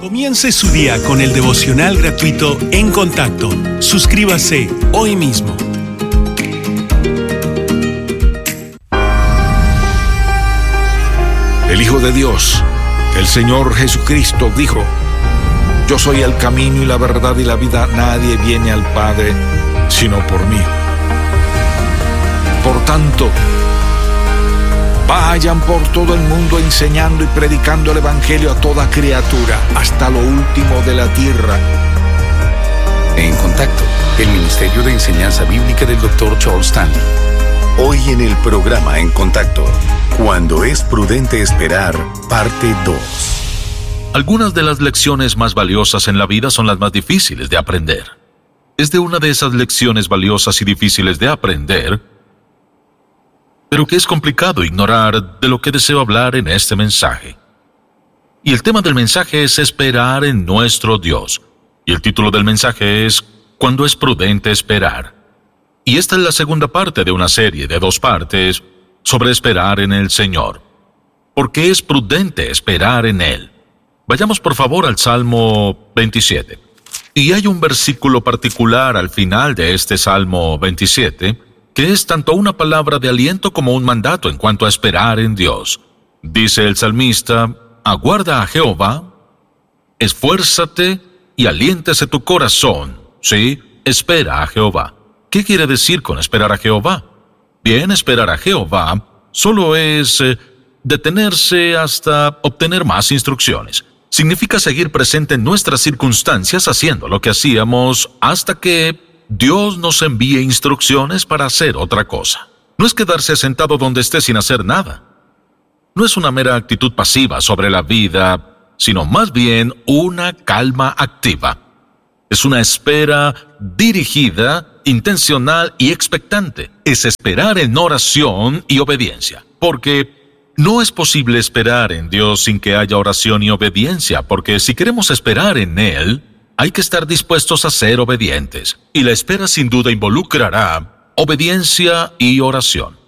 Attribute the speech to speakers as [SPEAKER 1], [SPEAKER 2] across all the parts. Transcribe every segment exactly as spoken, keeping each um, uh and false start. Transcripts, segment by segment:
[SPEAKER 1] Comience su día con el devocional gratuito En Contacto. Suscríbase hoy mismo.
[SPEAKER 2] El Hijo de Dios, el Señor Jesucristo, dijo: Yo soy el camino y la verdad y la vida. Nadie viene al Padre sino por mí. Por tanto, vayan por todo el mundo enseñando y predicando el Evangelio a toda criatura, hasta lo último de la tierra.
[SPEAKER 3] En Contacto, el Ministerio de Enseñanza Bíblica del doctor Charles Stanley. Hoy en el programa En Contacto, cuando es prudente esperar, parte dos.
[SPEAKER 4] Algunas de las lecciones más valiosas en la vida son las más difíciles de aprender. Es de una de esas lecciones valiosas y difíciles de aprender, pero que es complicado ignorar, de lo que deseo hablar en este mensaje. Y el tema del mensaje es esperar en nuestro Dios. Y el título del mensaje es Cuando es prudente esperar. Y esta es la segunda parte de una serie de dos partes sobre esperar en el Señor. ¿Por qué es prudente esperar en Él? Vayamos por favor al Salmo veintisiete. Y hay un versículo particular al final de este Salmo veintisiete, que es tanto una palabra de aliento como un mandato en cuanto a esperar en Dios. Dice el salmista: aguarda a Jehová, esfuérzate y aliéntese tu corazón. Sí, espera a Jehová. ¿Qué quiere decir con esperar a Jehová? Bien, esperar a Jehová solo es eh, detenerse hasta obtener más instrucciones. Significa seguir presente en nuestras circunstancias haciendo lo que hacíamos hasta que Dios nos envíe instrucciones para hacer otra cosa. No es quedarse sentado donde esté sin hacer nada. No es una mera actitud pasiva sobre la vida, sino más bien una calma activa. Es una espera dirigida, intencional y expectante. Es esperar en oración y obediencia. Porque no es posible esperar en Dios sin que haya oración y obediencia, porque si queremos esperar en Él, hay que estar dispuestos a ser obedientes, y la espera sin duda involucrará obediencia y oración.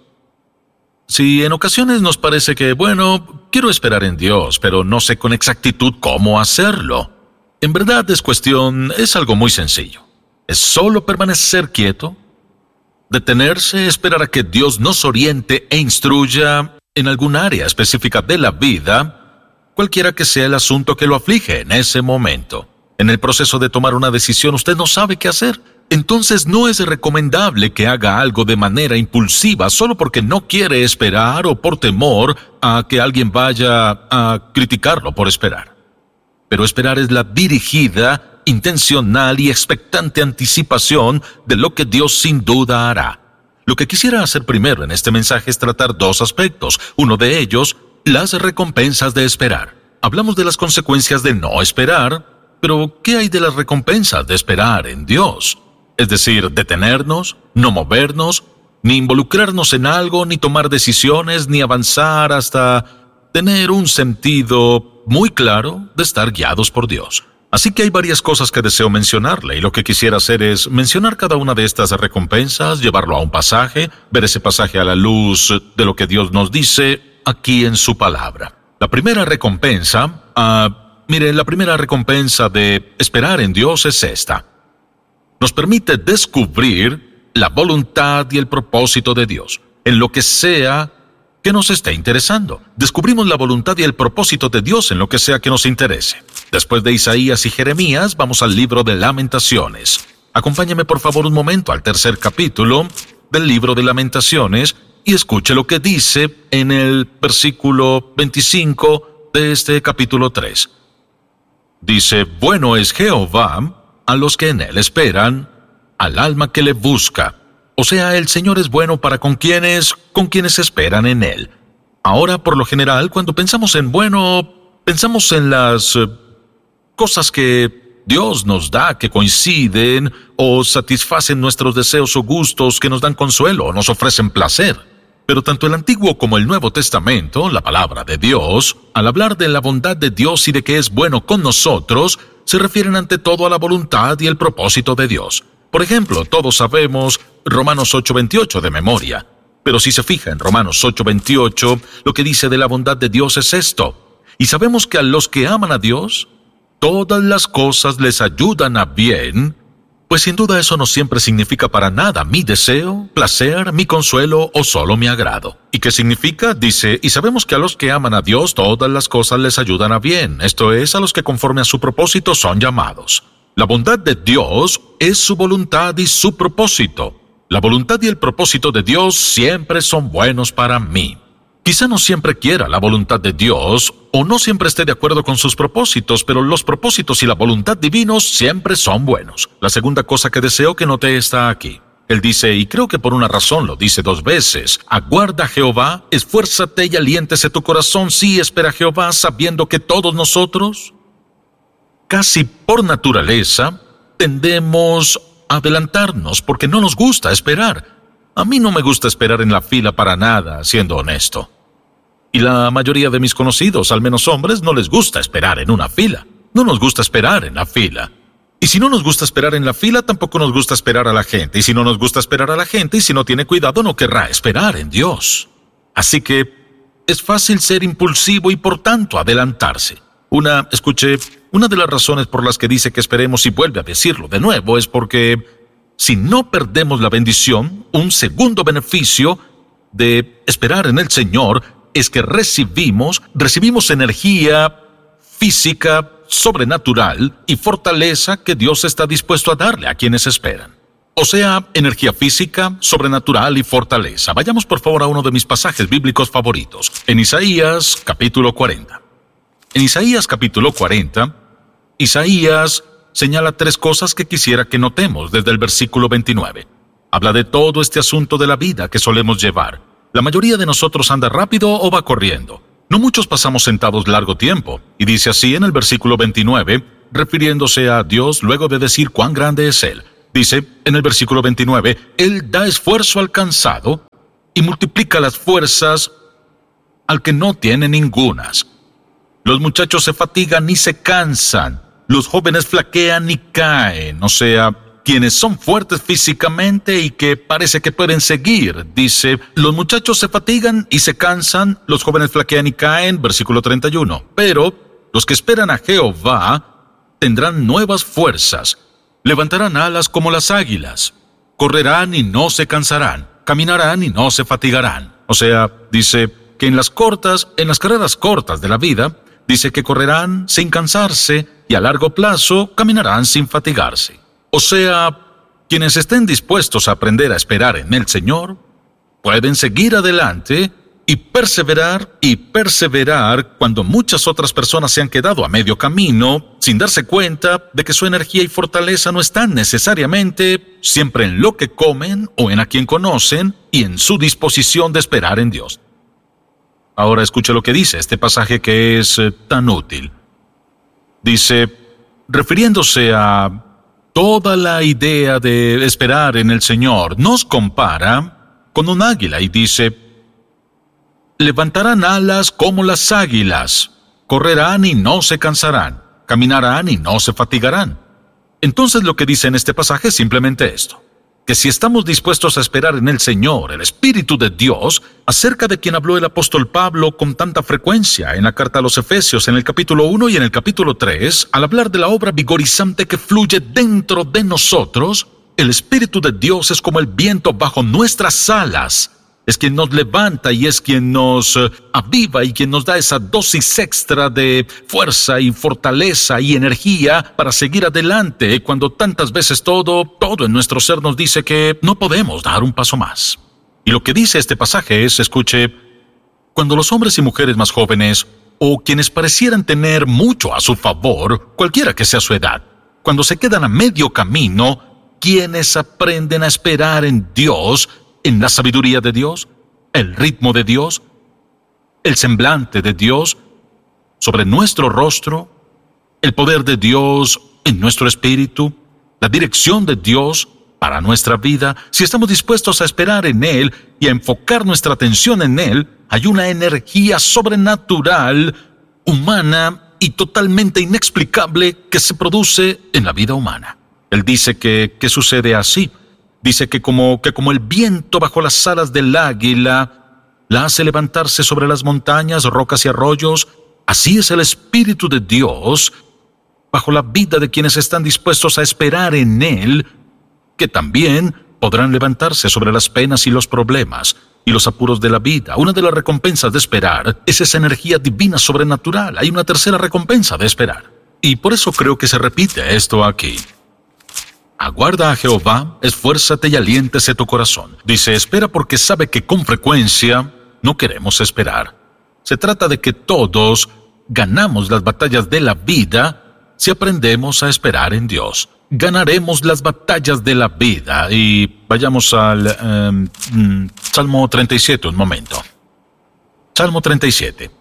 [SPEAKER 4] Si en ocasiones nos parece que, bueno, quiero esperar en Dios, pero no sé con exactitud cómo hacerlo, en verdad es cuestión, es algo muy sencillo. Es solo permanecer quieto, detenerse, esperar a que Dios nos oriente e instruya en algún área específica de la vida, cualquiera que sea el asunto que lo aflige en ese momento. En el proceso de tomar una decisión usted no sabe qué hacer. Entonces no es recomendable que haga algo de manera impulsiva solo porque no quiere esperar o por temor a que alguien vaya a criticarlo por esperar. Pero esperar es la dirigida, intencional y expectante anticipación de lo que Dios sin duda hará. Lo que quisiera hacer primero en este mensaje es tratar dos aspectos. Uno de ellos, las recompensas de esperar. Hablamos de las consecuencias de no esperar, pero ¿qué hay de las recompensas de esperar en Dios? Es decir, detenernos, no movernos, ni involucrarnos en algo, ni tomar decisiones, ni avanzar hasta tener un sentido muy claro de estar guiados por Dios. Así que hay varias cosas que deseo mencionarle, y lo que quisiera hacer es mencionar cada una de estas recompensas, llevarlo a un pasaje, ver ese pasaje a la luz de lo que Dios nos dice aquí en su palabra. La primera recompensa, uh, Mire, la primera recompensa de esperar en Dios es esta. Nos permite descubrir la voluntad y el propósito de Dios, en lo que sea que nos esté interesando. Descubrimos la voluntad y el propósito de Dios en lo que sea que nos interese. Después de Isaías y Jeremías, vamos al libro de Lamentaciones. Acompáñame por favor un momento al tercer capítulo del libro de Lamentaciones y escuche lo que dice en el versículo veinticinco de este capítulo tres. Dice: bueno es Jehová a los que en él esperan, al alma que le busca. O sea, el Señor es bueno para con quienes, con quienes esperan en él. Ahora, por lo general, cuando pensamos en bueno, pensamos en las eh, cosas que Dios nos da, que coinciden o satisfacen nuestros deseos o gustos, que nos dan consuelo o nos ofrecen placer. Pero tanto el Antiguo como el Nuevo Testamento, la palabra de Dios, al hablar de la bondad de Dios y de que es bueno con nosotros, se refieren ante todo a la voluntad y el propósito de Dios. Por ejemplo, todos sabemos Romanos ocho veintiocho de memoria. Pero si se fija en Romanos ocho veintiocho, lo que dice de la bondad de Dios es esto: y sabemos que a los que aman a Dios, todas las cosas les ayudan a bien, pues sin duda eso no siempre significa para nada mi deseo, placer, mi consuelo o solo mi agrado. ¿Y qué significa? Dice, y sabemos que a los que aman a Dios todas las cosas les ayudan a bien, esto es, a los que conforme a su propósito son llamados. La bondad de Dios es su voluntad y su propósito. La voluntad y el propósito de Dios siempre son buenos para mí. Quizá no siempre quiera la voluntad de Dios o no siempre esté de acuerdo con sus propósitos, pero los propósitos y la voluntad divinos siempre son buenos. La segunda cosa que deseo que note está aquí. Él dice, y creo que por una razón lo dice dos veces, aguarda a Jehová, esfuérzate y aliéntese tu corazón, sí, espera a Jehová, sabiendo que todos nosotros, casi por naturaleza, tendemos a adelantarnos porque no nos gusta esperar. A mí no me gusta esperar en la fila para nada, siendo honesto. Y la mayoría de mis conocidos, al menos hombres, no les gusta esperar en una fila. No nos gusta esperar en la fila. Y si no nos gusta esperar en la fila, tampoco nos gusta esperar a la gente. Y si no nos gusta esperar a la gente, y si no tiene cuidado, no querrá esperar en Dios. Así que es fácil ser impulsivo y por tanto adelantarse. Una, escuche, una de las razones por las que dice que esperemos y vuelve a decirlo de nuevo es porque si no perdemos la bendición, un segundo beneficio de esperar en el Señor es que recibimos, recibimos energía física, sobrenatural y fortaleza que Dios está dispuesto a darle a quienes esperan. O sea, energía física, sobrenatural y fortaleza. Vayamos por favor a uno de mis pasajes bíblicos favoritos, en Isaías capítulo cuarenta. En Isaías capítulo cuarenta, Isaías señala tres cosas que quisiera que notemos desde el versículo veintinueve. Habla de todo este asunto de la vida que solemos llevar. La mayoría de nosotros anda rápido o va corriendo. No muchos pasamos sentados largo tiempo. Y dice así en el versículo veintinueve, refiriéndose a Dios luego de decir cuán grande es Él. Dice en el versículo veintinueve, Él da esfuerzo al cansado y multiplica las fuerzas al que no tiene ningunas. Los muchachos se fatigan y se cansan. Los jóvenes flaquean y caen, o sea, quienes son fuertes físicamente y que parece que pueden seguir. Dice, los muchachos se fatigan y se cansan, los jóvenes flaquean y caen, versículo treinta y uno. Pero los que esperan a Jehová tendrán nuevas fuerzas, levantarán alas como las águilas, correrán y no se cansarán, caminarán y no se fatigarán. O sea, dice que en las cortas, en las carreras cortas de la vida, dice que correrán sin cansarse y a largo plazo caminarán sin fatigarse. O sea, quienes estén dispuestos a aprender a esperar en el Señor, pueden seguir adelante y perseverar y perseverar cuando muchas otras personas se han quedado a medio camino sin darse cuenta de que su energía y fortaleza no están necesariamente siempre en lo que comen o en a quien conocen y en su disposición de esperar en Dios. Ahora escuche lo que dice este pasaje que es eh, tan útil. Dice, refiriéndose a toda la idea de esperar en el Señor, nos compara con un águila y dice, levantarán alas como las águilas, correrán y no se cansarán, caminarán y no se fatigarán. Entonces lo que dice en este pasaje es simplemente esto, que si estamos dispuestos a esperar en el Señor, el Espíritu de Dios, acerca de quien habló el apóstol Pablo con tanta frecuencia en la carta a los Efesios en el capítulo uno y en el capítulo tres, al hablar de la obra vigorizante que fluye dentro de nosotros, el Espíritu de Dios es como el viento bajo nuestras alas, es quien nos levanta y es quien nos uh, aviva y quien nos da esa dosis extra de fuerza y fortaleza y energía para seguir adelante cuando tantas veces todo, todo en nuestro ser nos dice que no podemos dar un paso más. Y lo que dice este pasaje es, escuche, cuando los hombres y mujeres más jóvenes o quienes parecieran tener mucho a su favor, cualquiera que sea su edad, cuando se quedan a medio camino, quienes aprenden a esperar en Dios, en la sabiduría de Dios, el ritmo de Dios, el semblante de Dios sobre nuestro rostro, el poder de Dios en nuestro espíritu, la dirección de Dios para nuestra vida. Si estamos dispuestos a esperar en Él y a enfocar nuestra atención en Él, hay una energía sobrenatural, humana y totalmente inexplicable que se produce en la vida humana. Él dice que, que sucede así. Dice que como, que como el viento bajo las alas del águila la hace levantarse sobre las montañas, rocas y arroyos, así es el Espíritu de Dios bajo la vida de quienes están dispuestos a esperar en Él, que también podrán levantarse sobre las penas y los problemas y los apuros de la vida. Una de las recompensas de esperar es esa energía divina sobrenatural. Hay una tercera recompensa de esperar. Y por eso creo que se repite esto aquí. Aguarda a Jehová, esfuérzate y aliéntese tu corazón. Dice, espera porque sabe que con frecuencia no queremos esperar. Se trata de que todos ganamos las batallas de la vida si aprendemos a esperar en Dios. Ganaremos las batallas de la vida. Y vayamos al um, Salmo treinta y siete un momento. Salmo treinta y siete.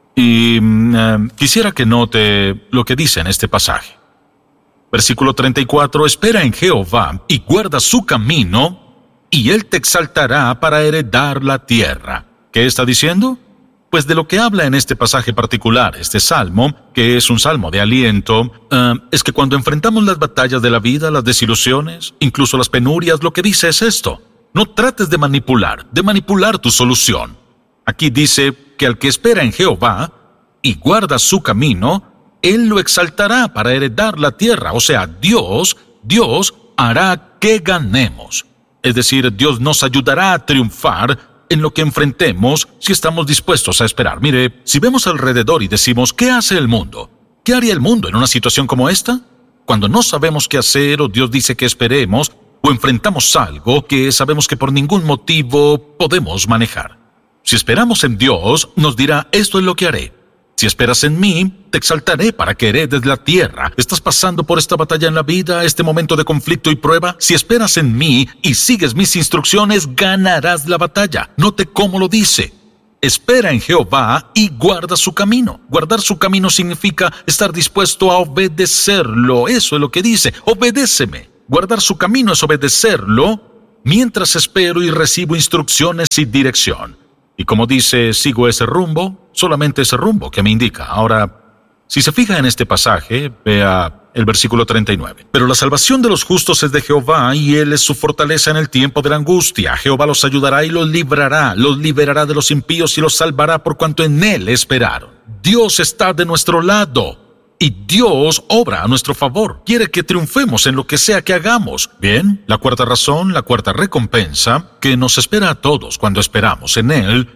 [SPEAKER 4] Y um, quisiera que note lo que dice en este pasaje. Versículo treinta y cuatro, espera en Jehová y guarda su camino, y Él te exaltará para heredar la tierra. ¿Qué está diciendo? Pues de lo que habla en este pasaje particular, este salmo, que es un salmo de aliento, uh, es que cuando enfrentamos las batallas de la vida, las desilusiones, incluso las penurias, lo que dice es esto: no trates de manipular, de manipular tu solución. Aquí dice que al que espera en Jehová y guarda su camino, Él lo exaltará para heredar la tierra. O sea, Dios, Dios hará que ganemos. Es decir, Dios nos ayudará a triunfar en lo que enfrentemos si estamos dispuestos a esperar. Mire, si vemos alrededor y decimos, ¿qué hace el mundo? ¿Qué haría el mundo en una situación como esta? Cuando no sabemos qué hacer o Dios dice que esperemos o enfrentamos algo que sabemos que por ningún motivo podemos manejar. Si esperamos en Dios, nos dirá, esto es lo que haré. Si esperas en mí, te exaltaré para que heredes la tierra. ¿Estás pasando por esta batalla en la vida, este momento de conflicto y prueba? Si esperas en mí y sigues mis instrucciones, ganarás la batalla. Note cómo lo dice. Espera en Jehová y guarda su camino. Guardar su camino significa estar dispuesto a obedecerlo. Eso es lo que dice. Obedéceme. Guardar su camino es obedecerlo mientras espero y recibo instrucciones y dirección. Y como dice, sigo ese rumbo, solamente ese rumbo que me indica. Ahora, si se fija en este pasaje, vea el versículo treinta y nueve. Pero la salvación de los justos es de Jehová, y Él es su fortaleza en el tiempo de la angustia. Jehová los ayudará y los librará, los liberará de los impíos y los salvará por cuanto en Él esperaron. Dios está de nuestro lado. Y Dios obra a nuestro favor. Quiere que triunfemos en lo que sea que hagamos. Bien, la cuarta razón, la cuarta recompensa que nos espera a todos cuando esperamos en Él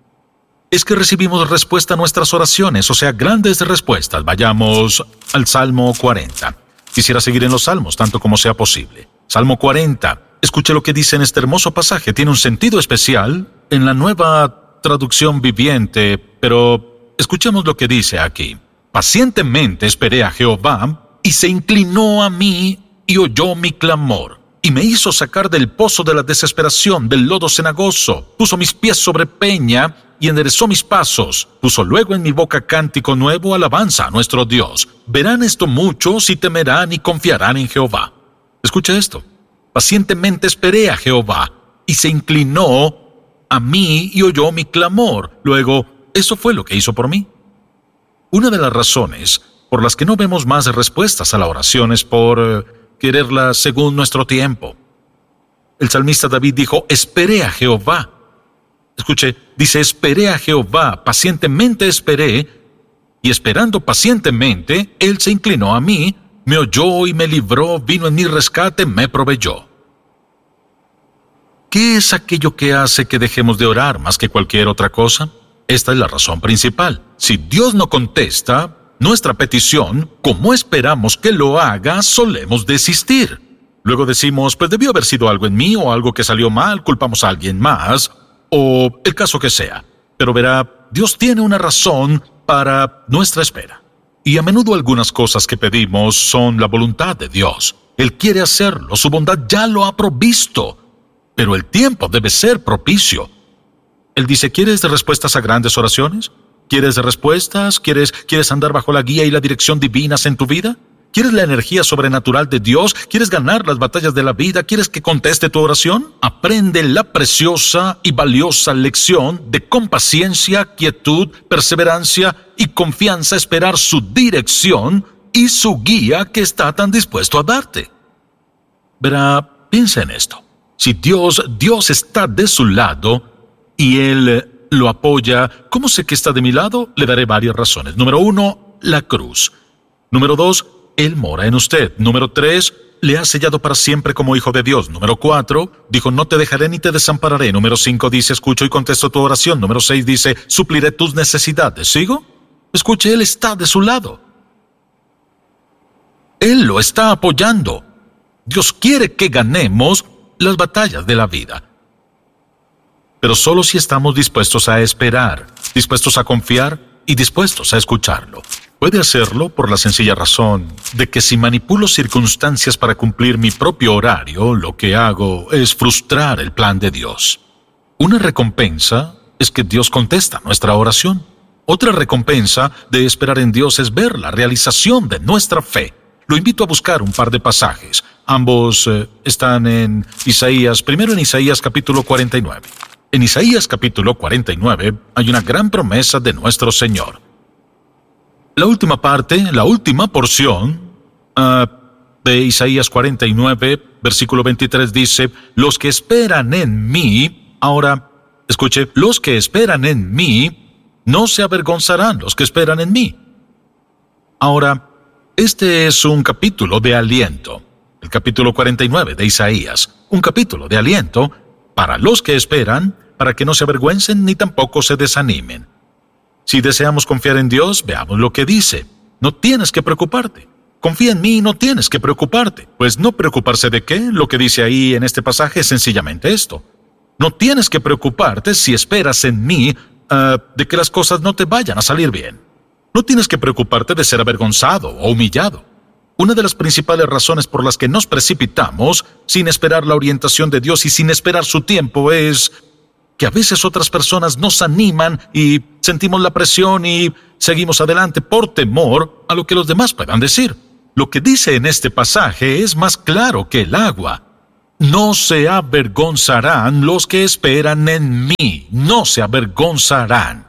[SPEAKER 4] es que recibimos respuesta a nuestras oraciones, o sea, grandes respuestas. Vayamos al Salmo cuarenta. Quisiera seguir en los Salmos tanto como sea posible. Salmo cuarenta. Escuche lo que dice en este hermoso pasaje. Tiene un sentido especial en la Nueva Traducción Viviente, pero escuchemos lo que dice aquí. Pacientemente esperé a Jehová, y se inclinó a mí y oyó mi clamor, y me hizo sacar del pozo de la desesperación, del lodo cenagoso. Puso mis pies sobre peña y enderezó mis pasos. Puso luego en mi boca cántico nuevo, alabanza a nuestro Dios. Verán esto muchos y temerán y confiarán en Jehová. Escucha esto. Pacientemente esperé a Jehová, y se inclinó a mí y oyó mi clamor. Luego, eso fue lo que hizo por mí. Una de las razones por las que no vemos más respuestas a la oración es por eh, quererlas según nuestro tiempo. El salmista David dijo, esperé a Jehová. Escuche, dice, esperé a Jehová, pacientemente esperé, y esperando pacientemente, Él se inclinó a mí, me oyó y me libró, vino en mi rescate, me proveyó. ¿Qué es aquello que hace que dejemos de orar más que cualquier otra cosa? Esta es la razón principal. Si Dios no contesta nuestra petición, como esperamos que lo haga, solemos desistir. Luego decimos, pues debió haber sido algo en mí o algo que salió mal, culpamos a alguien más, o el caso que sea. Pero verá, Dios tiene una razón para nuestra espera. Y a menudo algunas cosas que pedimos son la voluntad de Dios. Él quiere hacerlo, su bondad ya lo ha provisto, pero el tiempo debe ser propicio. Él dice, ¿quieres respuestas a grandes oraciones? ¿Quieres respuestas? ¿Quieres, ¿Quieres andar bajo la guía y la dirección divinas en tu vida? ¿Quieres la energía sobrenatural de Dios? ¿Quieres ganar las batallas de la vida? ¿Quieres que conteste tu oración? Aprende la preciosa y valiosa lección de con paciencia, quietud, perseverancia y confianza esperar su dirección y su guía que está tan dispuesto a darte. Verá, piensa en esto. Si Dios, Dios está de su lado y Él lo apoya, ¿cómo sé que está de mi lado? Le daré varias razones. Número uno, la cruz. Número dos, Él mora en usted. Número tres, le ha sellado para siempre como hijo de Dios. Número cuatro, dijo, no te dejaré ni te desampararé. Número cinco dice, escucho y contesto tu oración. Número seis dice, supliré tus necesidades. ¿Sigo? Escuche, Él está de su lado. Él lo está apoyando. Dios quiere que ganemos las batallas de la vida. Pero solo si estamos dispuestos a esperar, dispuestos a confiar y dispuestos a escucharlo. Puede hacerlo por la sencilla razón de que si manipulo circunstancias para cumplir mi propio horario, lo que hago es frustrar el plan de Dios. Una recompensa es que Dios contesta nuestra oración. Otra recompensa de esperar en Dios es ver la realización de nuestra fe. Lo invito a buscar un par de pasajes. Ambos eh, están en Isaías, primero en Isaías capítulo cuarenta y nueve. En Isaías capítulo cuarenta y nueve hay una gran promesa de nuestro Señor. La última parte, la última porción uh, de Isaías cuarenta y nueve, versículo veintitrés dice, los que esperan en mí, ahora, escuche, los que esperan en mí no se avergonzarán, los que esperan en mí. Ahora, este es un capítulo de aliento, el capítulo cuarenta y nueve de Isaías, un capítulo de aliento para los que esperan, para que no se avergüencen ni tampoco se desanimen. Si deseamos confiar en Dios, veamos lo que dice. No tienes que preocuparte. Confía en mí y no tienes que preocuparte. Pues no preocuparse de qué, lo que dice ahí en este pasaje es sencillamente esto. No tienes que preocuparte si esperas en mí uh, de que las cosas no te vayan a salir bien. No tienes que preocuparte de ser avergonzado o humillado. Una de las principales razones por las que nos precipitamos sin esperar la orientación de Dios y sin esperar su tiempo es que a veces otras personas nos animan y sentimos la presión y seguimos adelante por temor a lo que los demás puedan decir. Lo que dice en este pasaje es más claro que el agua. No se avergonzarán los que esperan en mí, no se avergonzarán.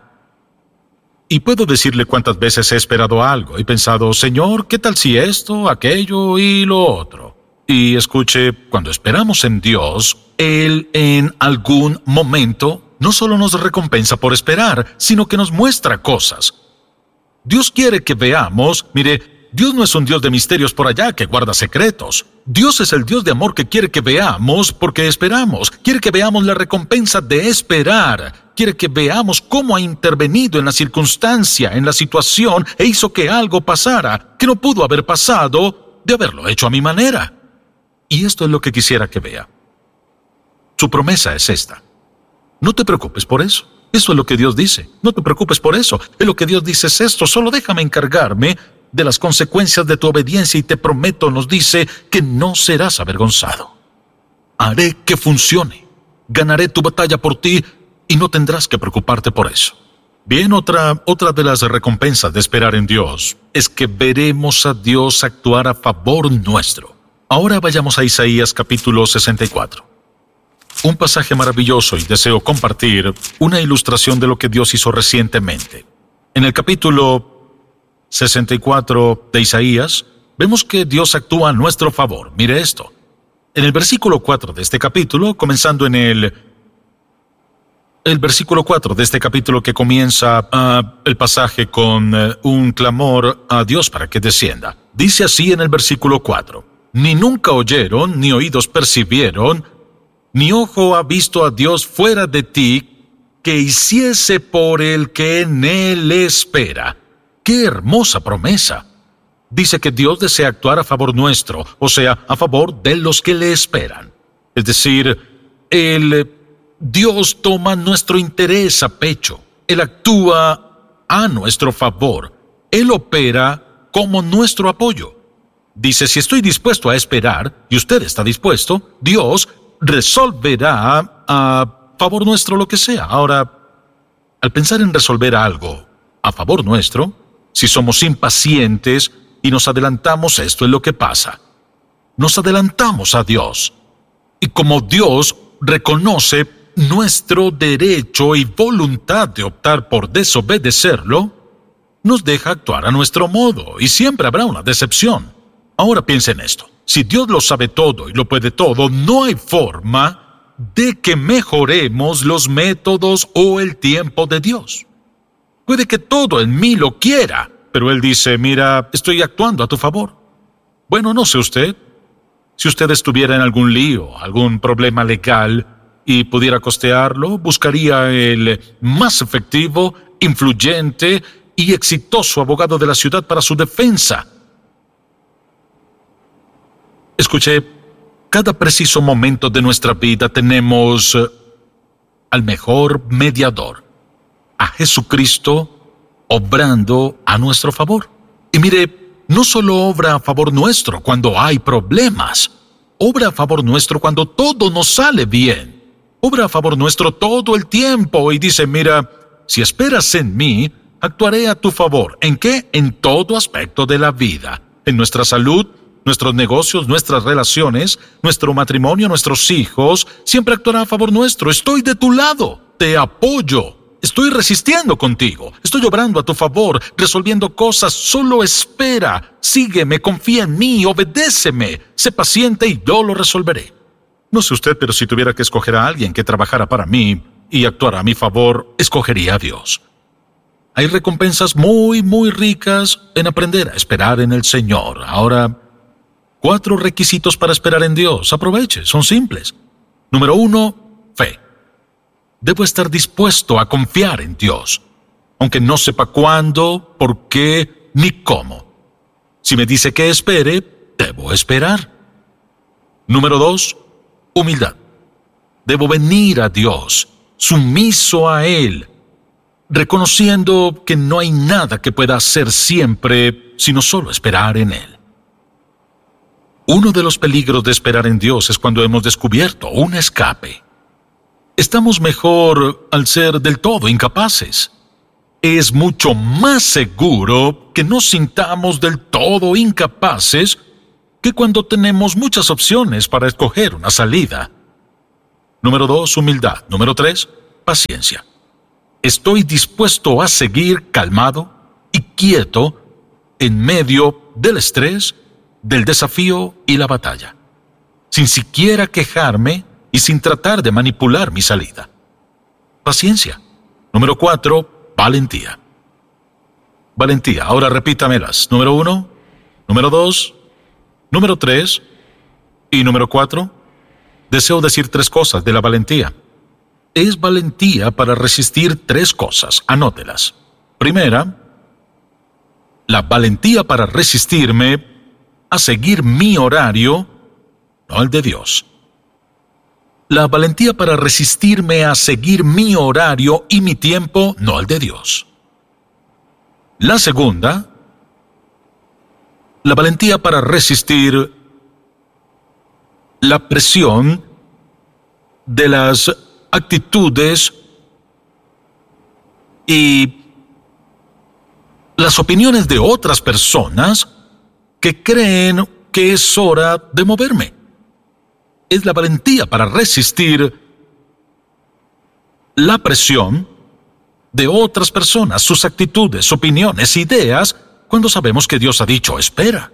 [SPEAKER 4] Y puedo decirle cuántas veces he esperado algo y pensado, Señor, ¿qué tal si esto, aquello y lo otro? Y escuche, cuando esperamos en Dios, Él en algún momento no solo nos recompensa por esperar, sino que nos muestra cosas. Dios quiere que veamos, mire, Dios no es un Dios de misterios por allá que guarda secretos. Dios es el Dios de amor que quiere que veamos porque esperamos. Quiere que veamos la recompensa de esperar. Quiere que veamos cómo ha intervenido en la circunstancia, en la situación, e hizo que algo pasara, que no pudo haber pasado de haberlo hecho a mi manera. Y esto es lo que quisiera que vea. Su promesa es esta. No te preocupes por eso. Eso es lo que Dios dice. No te preocupes por eso. Es lo que Dios dice es esto. Solo déjame encargarme de las consecuencias de tu obediencia y te prometo, nos dice, que no serás avergonzado. Haré que funcione. Ganaré tu batalla por ti y no tendrás que preocuparte por eso. Bien, otra, otra de las recompensas de esperar en Dios es que veremos a Dios actuar a favor nuestro. Ahora vayamos a Isaías capítulo sesenta y cuatro. Un pasaje maravilloso y deseo compartir una ilustración de lo que Dios hizo recientemente. En el capítulo sesenta y cuatro de Isaías, vemos que Dios actúa a nuestro favor. Mire esto. En el versículo cuatro de este capítulo, comenzando en el... El versículo cuatro de este capítulo que comienza uh, el pasaje con uh, un clamor a Dios para que descienda. Dice así en el versículo cuatro. Ni nunca oyeron, ni oídos percibieron, ni ojo ha visto a Dios fuera de ti, que hiciese por el que en él espera. ¡Qué hermosa promesa! Dice que Dios desea actuar a favor nuestro, o sea, a favor de los que le esperan. Es decir, el Dios toma nuestro interés a pecho. Él actúa a nuestro favor. Él opera como nuestro apoyo. Dice, si estoy dispuesto a esperar, y usted está dispuesto, Dios resolverá a favor nuestro lo que sea. Ahora, al pensar en resolver algo a favor nuestro, si somos impacientes y nos adelantamos, esto es lo que pasa. Nos adelantamos a Dios. Y como Dios reconoce nuestro derecho y voluntad de optar por desobedecerlo, nos deja actuar a nuestro modo y siempre habrá una decepción. Ahora piensa en esto. Si Dios lo sabe todo y lo puede todo, no hay forma de que mejoremos los métodos o el tiempo de Dios. Puede que todo en mí lo quiera, pero Él dice, mira, estoy actuando a tu favor. Bueno, no sé usted. Si usted estuviera en algún lío, algún problema legal y pudiera costearlo, buscaría el más efectivo, influyente y exitoso abogado de la ciudad para su defensa. Escuche, cada preciso momento de nuestra vida tenemos uh, al mejor mediador, a Jesucristo, obrando a nuestro favor. Y mire, no solo obra a favor nuestro cuando hay problemas, obra a favor nuestro cuando todo nos sale bien. Obra a favor nuestro todo el tiempo y dice, mira, si esperas en mí, actuaré a tu favor. ¿En qué? En todo aspecto de la vida. En nuestra salud, nuestros negocios, nuestras relaciones, nuestro matrimonio, nuestros hijos, siempre actuará a favor nuestro. Estoy de tu lado, te apoyo. Estoy resistiendo contigo, estoy obrando a tu favor, resolviendo cosas, solo espera, sígueme, confía en mí, obedéceme, sé paciente y yo lo resolveré. No sé usted, pero si tuviera que escoger a alguien que trabajara para mí y actuara a mi favor, escogería a Dios. Hay recompensas muy, muy ricas en aprender a esperar en el Señor. Ahora, cuatro requisitos para esperar en Dios. Aproveche, son simples. Número uno, fe. Debo estar dispuesto a confiar en Dios, aunque no sepa cuándo, por qué, ni cómo. Si me dice que espere, debo esperar. Número dos, humildad. Debo venir a Dios, sumiso a Él, reconociendo que no hay nada que pueda hacer siempre, sino solo esperar en Él. Uno de los peligros de esperar en Dios es cuando hemos descubierto un escape. Estamos mejor al ser del todo incapaces. Es mucho más seguro que nos sintamos del todo incapaces que cuando tenemos muchas opciones para escoger una salida. Número dos, humildad. Número tres, paciencia. Estoy dispuesto a seguir calmado y quieto en medio del estrés, del desafío y la batalla, sin siquiera quejarme y sin tratar de manipular mi salida. Paciencia. Número cuatro, valentía. Valentía. Ahora repítamelas. Número uno, número dos, número tres y número cuatro. Deseo decir tres cosas de la valentía. Es valentía para resistir tres cosas. Anótelas. Primera, la valentía para resistirme a seguir mi horario, no el de Dios. La valentía para resistirme a seguir mi horario y mi tiempo, no el de Dios. La segunda, la valentía para resistir la presión de las actitudes y las opiniones de otras personas que creen que es hora de moverme. Es la valentía para resistir la presión de otras personas, sus actitudes, opiniones, ideas, cuando sabemos que Dios ha dicho, espera.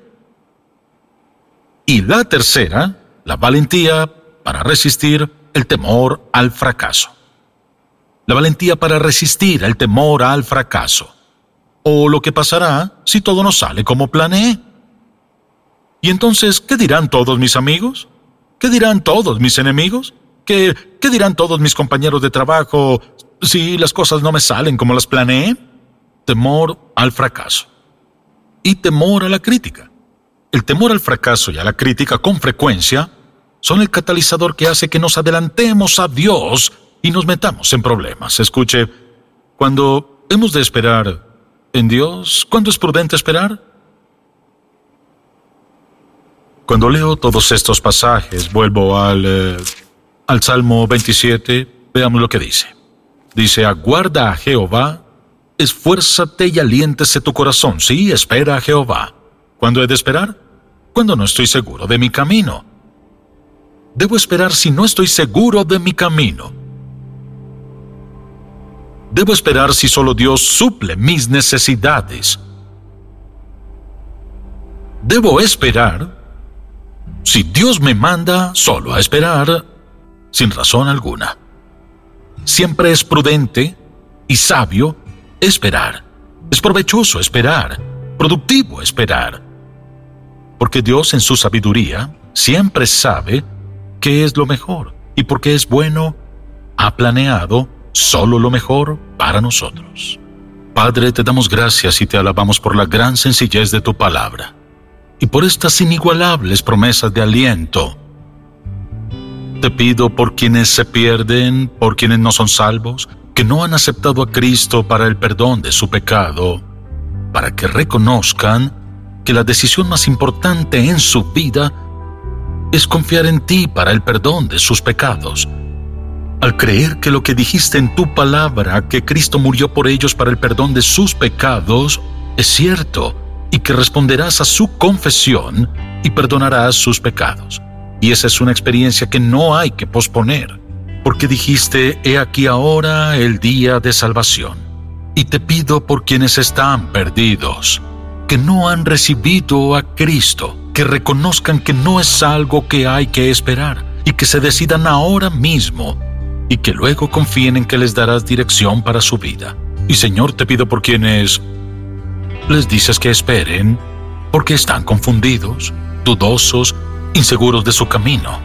[SPEAKER 4] Y la tercera, la valentía para resistir el temor al fracaso. La valentía para resistir el temor al fracaso. O lo que pasará si todo no sale como planeé. Y entonces, ¿qué dirán todos mis amigos? ¿Qué dirán todos mis enemigos? ¿Qué, ¿Qué dirán todos mis compañeros de trabajo si las cosas no me salen como las planeé? Temor al fracaso. Y temor a la crítica. El temor al fracaso y a la crítica con frecuencia son el catalizador que hace que nos adelantemos a Dios y nos metamos en problemas. Escuche, cuando hemos de esperar en Dios, ¿cuándo es prudente esperar? Cuando leo todos estos pasajes, vuelvo al, eh, al Salmo veintisiete, veamos lo que dice. Dice, aguarda a Jehová, esfuérzate y aliéntese tu corazón. Sí, espera a Jehová. ¿Cuándo he de esperar? Cuando no estoy seguro de mi camino. Debo esperar si no estoy seguro de mi camino. Debo esperar si solo Dios suple mis necesidades. Debo esperar si Dios me manda solo a esperar, sin razón alguna. Siempre es prudente y sabio esperar. Es provechoso esperar, productivo esperar. porque Dios en su sabiduría siempre sabe qué es lo mejor y porque es bueno, ha planeado solo lo mejor para nosotros. Padre, te damos gracias y te alabamos por la gran sencillez de tu palabra y por estas inigualables promesas de aliento. Te pido por quienes se pierden, por quienes no son salvos, que no han aceptado a Cristo para el perdón de su pecado, para que reconozcan que la decisión más importante en su vida es confiar en ti para el perdón de sus pecados. Al creer que lo que dijiste en tu palabra, que Cristo murió por ellos para el perdón de sus pecados, es cierto, y que responderás a su confesión y perdonarás sus pecados. Y esa es una experiencia que no hay que posponer, porque dijiste, he aquí ahora el día de salvación. Y te pido por quienes están perdidos, que no han recibido a Cristo, que reconozcan que no es algo que hay que esperar, y que se decidan ahora mismo, y que luego confíen en que les darás dirección para su vida. Y Señor, te pido por quienes les dices que esperen, porque están confundidos, dudosos, inseguros de su camino,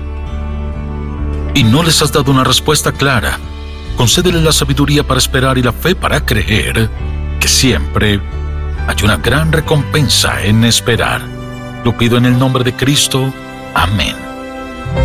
[SPEAKER 4] y no les has dado una respuesta clara. Concédele la sabiduría para esperar y la fe para creer que siempre hay una gran recompensa en esperar. Lo pido en el nombre de Cristo. Amén.